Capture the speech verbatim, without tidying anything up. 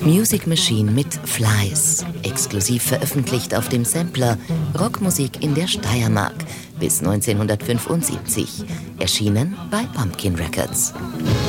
Music Machine mit Flies, exklusiv veröffentlicht auf dem Sampler Rockmusik in der Steiermark bis neunzehnhundertfünfundsiebzig, erschienen bei Pumpkin Records.